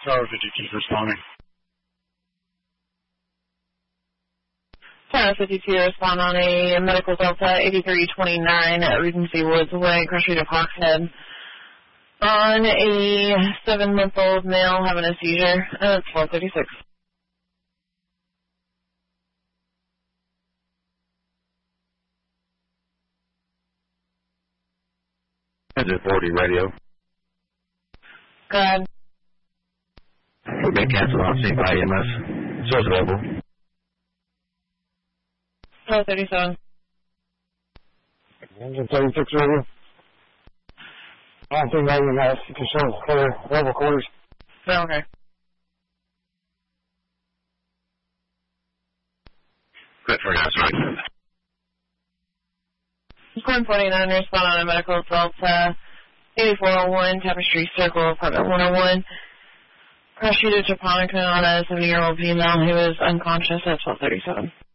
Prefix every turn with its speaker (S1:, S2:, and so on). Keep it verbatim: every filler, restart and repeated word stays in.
S1: Tower fifty-two responding.
S2: Tower fifty-two respond on a medical Delta eighty-three twenty-nine at Regency Woods Way, Crush Rate of Hawkshead. On a seven-month-old male having a seizure. Uh, it's twelve thirty-six.
S3: Engine forty radio.
S2: Go ahead.
S3: We've been canceled on scene by E M S. Source available.
S2: twelve thirty-seven.
S1: Engine thirty-six radio. I don't think I even have to show clear level quarters.
S2: Oh, okay.
S3: Good for now, sorry.
S2: one forty-nine, respond on a medical Delta eighty-four oh one, Tapestry Circle, apartment one oh one. Crash shooter Japonica on a seventy-year-old female who was unconscious at twelve thirty-seven.